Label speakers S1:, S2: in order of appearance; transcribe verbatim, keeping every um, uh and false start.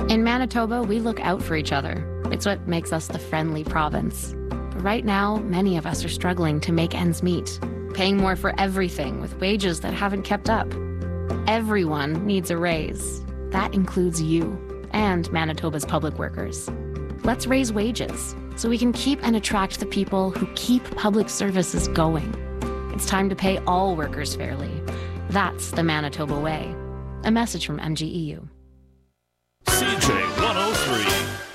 S1: In Manitoba, we look out for each other. It's what makes us the friendly province. But right now, many of us are struggling to make ends meet, paying more for everything with wages that haven't kept up. Everyone needs a raise. That includes you and Manitoba's public workers. Let's raise wages so we can keep and attract the people who keep public services going. It's time to pay all workers fairly. That's the Manitoba way. A message from M G E U.
S2: C J one oh three.